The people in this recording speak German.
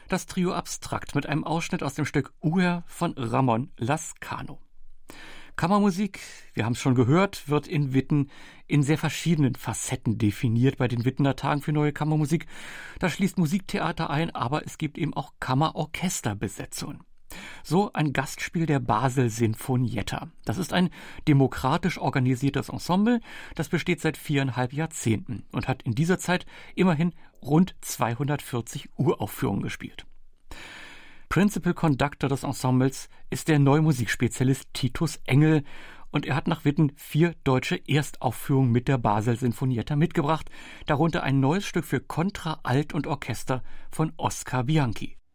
Das Trio Abstrakt mit einem Ausschnitt aus dem Stück Uher von Ramón Lazcano. Kammermusik, wir haben es schon gehört, wird in Witten in sehr verschiedenen Facetten definiert bei den Wittener Tagen für neue Kammermusik. Da schließt Musiktheater ein, aber es gibt eben auch Kammerorchesterbesetzungen. So ein Gastspiel der Basel Sinfonietta. Das ist ein demokratisch organisiertes Ensemble, das besteht seit 4,5 Jahrzehnten und hat in dieser Zeit immerhin rund 240 Uraufführungen gespielt. Principal Conductor des Ensembles ist der Neumusikspezialist Titus Engel und er hat nach Witten 4 deutsche Erstaufführungen mit der Basel Sinfonietta mitgebracht, darunter ein neues Stück für Kontra, Alt und Orchester von Oskar Bianchi.